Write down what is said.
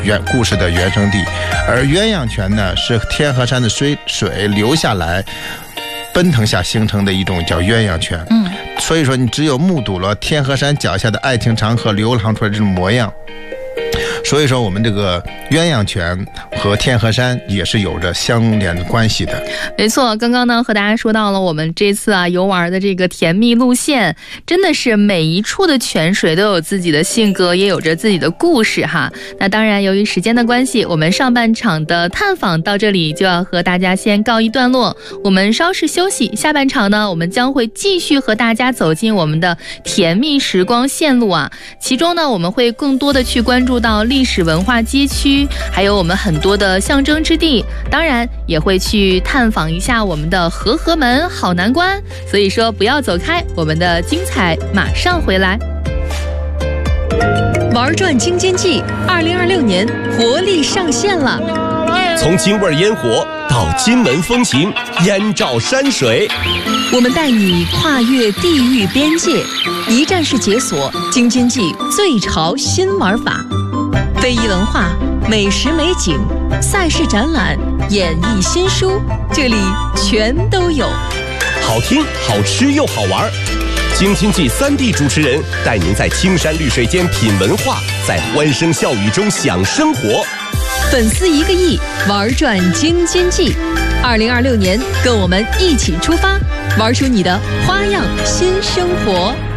故事的原生地，而鸳鸯泉呢是天河山的水流下来奔腾下形成的一种叫鸳鸯泉。所以说你只有目睹了天河山脚下的爱情长河流淌出来这种模样，所以说我们这个鸳鸯泉和天河山也是有着相连的关系的。 没错，刚刚呢和大家说到了我们这次游玩的这个甜蜜路线，真的是每一处的泉水都有自己的性格，也有着自己的故事哈。那当然由于时间的关系，我们上半场的探访到这里就要和大家先告一段落，我们稍事休息，下半场呢我们将会继续和大家走进我们的甜蜜时光线路其中呢我们会更多的去关注到历史文化街区，还有我们很多的象征之地，当然也会去探访一下我们的和合门好南关。所以说不要走开，我们的精彩马上回来。 玩转京津冀2026年活力上线了， 从京味烟火到金门风情，燕赵山水， 我们带你跨越地域边界，一站式解锁京津冀最潮新玩法，非遗文化、美食美景、赛事展览、演艺新书，这里全都有。 好听、好吃又好玩。京津冀3D 主持人带您在青山绿水间品文化，在欢声笑语中享生活。 粉丝1个亿，玩转京津冀。2026年，跟我们一起出发，玩出你的花样新生活。